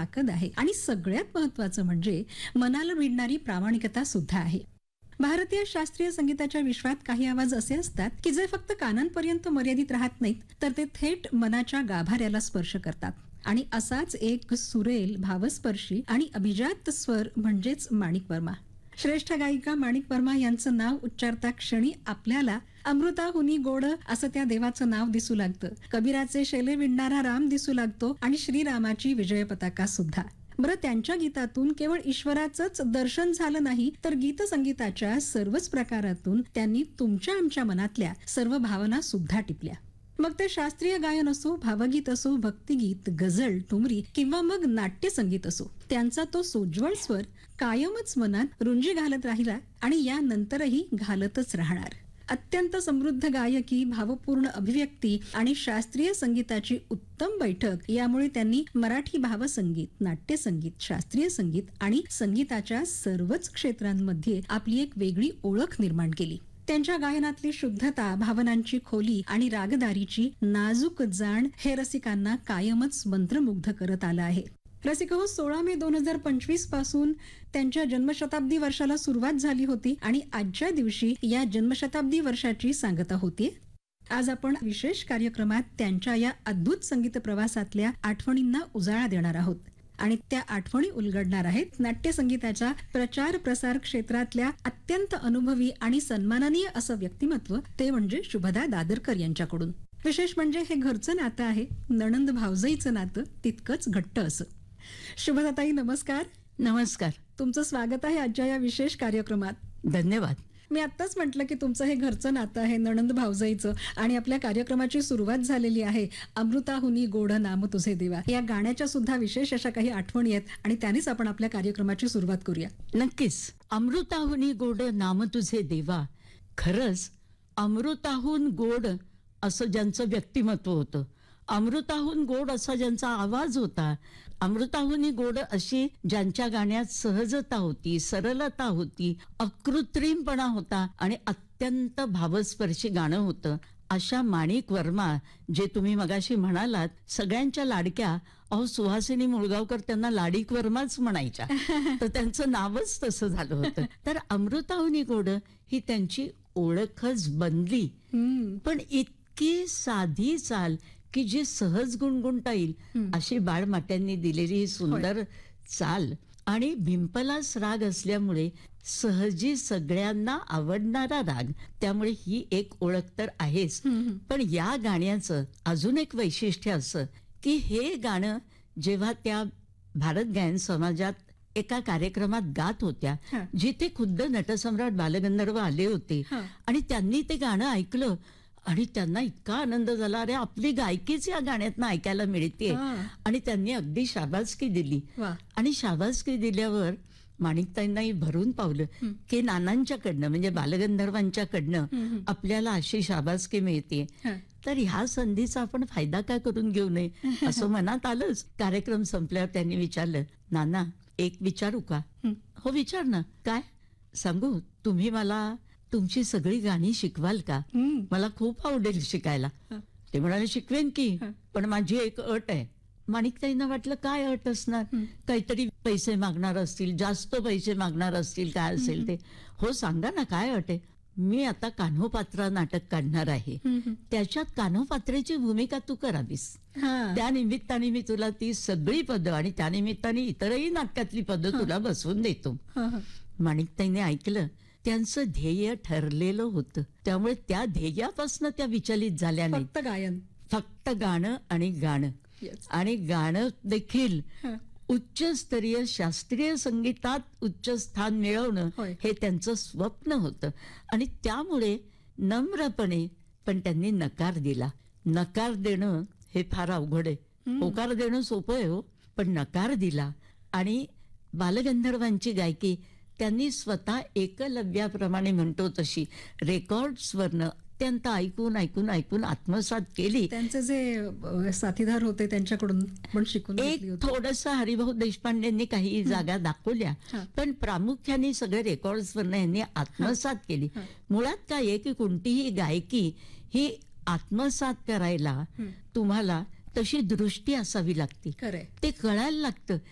ताकद आहे आणि सगळ्यात महत्वाचं म्हणजे मनाला भिडणारी प्रामाणिकता सुद्धा आहे. भारतीय शास्त्रीय संगीताच्या विश्वात काही आवाज असे असतात की जे फक्त कानांपर्यंत मर्यादित राहत नाहीत तर ते थेट मनाच्या गाभाऱ्याला स्पर्श करतात. आणि असाच एक सुरेल, भावस्पर्शी आणि अभिजात स्वर म्हणजेच माणिक वर्मा. श्रेष्ठ गायिका माणिक वर्मा यांचं नाव उच्चारता क्षणी आपल्याला अमृताहुनी गोड असं त्या देवाचं नाव दिसू लागतं. कबीराचे शेले विणणारा राम दिसू लागतो आणि श्रीरामाची विजय पताका सुद्धा. बरं, त्यांच्या गीतातून केवळ ईश्वराचंच दर्शन झालं नाही तर गीत संगीताच्या सर्वच प्रकारातून त्यांनी तुमच्या आमच्या मनातल्या सर्व भावना सुद्धा टिपल्या. मग ते शास्त्रीय गायन असो, भावगीत असो, भक्तिगीत, गझल, ठुमरी किंवा मग नाट्य संगीत असो, त्यांचा तो सोज्वळ स्वर कायमच मनात रुंजी घालत राहिला आणि यानंतरही घालतच राहणार. अत्यंत समृद्ध गायकी, भावपूर्ण अभिव्यक्ती आणि शास्त्रीय संगीताची उत्तम बैठक यामुळे त्यांनी मराठी भावसंगीत, नाट्यसंगीत, शास्त्रीय संगीत आणि संगीताच्या सर्वच क्षेत्रांमध्ये आपली एक वेगळी ओळख निर्माण केली. त्यांच्या गायनातली शुद्धता, भावनांची खोली आणि रागदारीची नाजूक जाण हे रसिकांना कायमच मंत्रमुग्ध करत आलं आहे. रसिको, 16 मे 2025 पासून त्यांच्या जन्मशताब्दी वर्षाला सुरुवात झाली होती आणि आजच्या दिवशी या जन्मशताब्दी वर्षाची सांगता होतीये. आज आपण विशेष कार्यक्रमात त्यांच्या या अद्भुत संगीत प्रवासातल्या आठवणींना उजाळा देणार आहोत आणि त्या आठवणी उलगडणार आहेत नाट्य संगीताच्या प्रचार प्रसार क्षेत्रातल्या अत्यंत अनुभवी आणि सन्माननीय असं व्यक्तिमत्व, ते म्हणजे शुभदा दादरकर यांच्याकडून. विशेष म्हणजे हे घरचं नातं आहे, नणंद भावजईचं नातं तितकंच घट्ट असं. शुभदाताई, नमस्कार. नमस्कार. तुमचं स्वागत आहे आजच्या या विशेष कार्यक्रमात. धन्यवाद. मी आत्ताच म्हटलं की तुमचं हे घरचं नातं आहे, नणंद भावजईचं, आणि आपल्या कार्यक्रमाची सुरुवात झालेली आहे अमृताहुनी गोड नाम तुझे देवा या गाण्याच्या सुद्धा विशेष अशा काही आठवणी आहेत आणि त्यानेच आपण आपल्या कार्यक्रमाची सुरुवात करूया. नक्कीच. अमृताहुनी गोड नाम तुझे देवा, खरंच अमृताहून गोड असं ज्यांचं व्यक्तिमत्व होतं, अमृताहून गोड असा ज्यांचा आवाज होता, अमृताहुनी गोड अशी ज्यांच्या गाण्यात सहजता होती, सरलता होती, अकृत्रिमपणा होता आणि अत्यंत भावस्पर्शी गाणं होतं, अशा माणिक वर्मा, जे तुम्ही मगाशी म्हणालात सगळ्यांच्या लाडक्या, सुहासिनी मुळगावकर त्यांना लाडिक वर्माच म्हणायच्या, तर त्यांचं नावच तसं झालं होतं. तर अमृताहुनी गोड ही त्यांची ओळखच बनली. पण इतकी साधी चाल की जी सहज गुणगुणता येईल अशी बाळमाट्यांनी दिलेली ही सुंदर चाल आणि भिंपलास राग असल्यामुळे सहजी सगळ्यांना आवडणारा राग, त्यामुळे ही एक ओळख तर आहेच. पण या गाण्याचं अजून एक वैशिष्ट्य असं की हे गाणं जेव्हा त्या भारत गायन समाजात एका कार्यक्रमात गात होत्या, जिथे खुद्द नटसम्राट बालगंधर्व आले होते आणि त्यांनी ते गाणं ऐकलं आणि त्यांना इतका आनंद झाला, अरे आपली गायकीच या गाण्यातनं ऐकायला मिळते, आणि त्यांनी अगदी शाबासकी दिली. आणि शाबासकी दिल्यावर माणिकताईंनाही भरून पावलं की नानांच्याकडनं म्हणजे बालगंधर्वांच्याकडनं आपल्याला अशी शाबासकी मिळते, तर ह्या संधीचा आपण फायदा काय करून घेऊ नये असं मनात आलंच. कार्यक्रम संपल्यावर त्यांनी विचारलं, नाना एक विचारू का? हो विचार ना. काय सांगू? तुम्ही मला तुमची सगळी गाणी शिकवाल का? मला खूप आवडेल शिकायला. ते म्हणाले, शिकवेन की, पण माझी एक अट आहे. माणिकताईंना वाटलं काय अट असणार, काहीतरी पैसे मागणार असतील, जास्त पैसे मागणार असतील, काय असेल ते. हो सांगा ना, काय अट आहे? मी आता कान्होपात्रा नाटक काढणार आहे, त्याच्यात कान्होपात्रेची भूमिका तू करावीस, त्या निमित्ताने मी तुला ती सगळी पदं आणि त्या निमित्ताने इतरही नाटकातली पदं तुला बसवून देतो. माणिकताईने ऐकलं. त्यांचं ध्येय ठरलेलं होतं, त्यामुळे त्या ध्येयापासून त्या विचलित झाल्या नाही. फक्त गायन, फक्त गाणं आणि गाणं, आणि गाणं देखील उच्चस्तरीय शास्त्रीय संगीतात उच्च स्थान मिळवणं हे त्यांचं स्वप्न होतं. आणि त्यामुळे नम्रपणे पण त्यांनी नकार दिला. नकार देणं हे फार अवघड आहे, होकार देणं सोपं आहे हो, पण नकार दिला. आणि बालगंधर्वांची गायकी त्यांनी स्वतः एकलव्याप्रमाणे म्हणतो तशी रेकॉर्ड्सवरनं अत्यंत ऐकून ऐकून ऐकून आत्मसात केली. त्यांचे जे साथीदार होते त्यांच्याकडून पण शिकून एक थोडस हरिभाऊ देशपांडेंनी काही जागा दाखवल्या, पण प्रामुख्याने सगळे रेकॉर्ड्सवरनं यांनी आत्मसात केली. मुळात काय आहे की कोणतीही गायकी ही आत्मसात करायला तुम्हाला तशी दृष्टी असावी लागते, ते कळायला लागतं